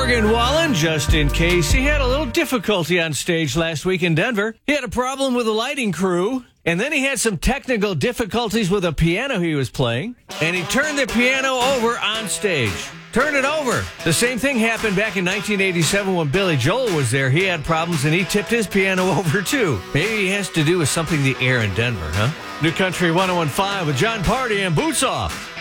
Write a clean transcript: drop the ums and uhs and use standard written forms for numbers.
Morgan Wallen, just in case. He had a little difficulty on stage last week in Denver. He had a problem with the lighting crew, and then he had some technical difficulties with a piano he was playing, and he turned the piano over on stage. Turn it over. The same thing happened back in 1987 when Billy Joel was there. He had problems, and he tipped his piano over, too. Maybe it has to do with something the air in Denver, huh? New Country 101.5 with John Party and Boots Off.